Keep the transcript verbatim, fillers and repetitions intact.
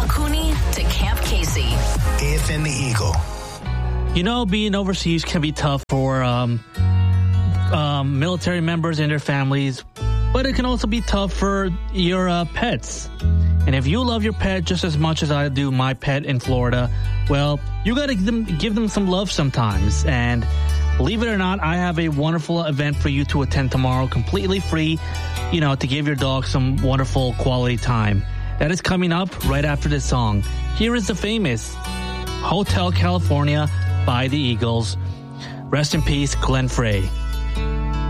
Cooney to Camp Casey. A F M The Eagle. You know, being overseas can be tough for um, um, military members and their families, but it can also be tough for your uh, pets. And if you love your pet just as much as I do my pet in Florida, well, you got to give them, give them some love sometimes. And believe it or not, I have a wonderful event for you to attend tomorrow, completely free, you know, to give your dog some wonderful quality time. That is coming up right after this song. Here is the famous Hotel California by the Eagles. Rest in peace, Glenn Frey.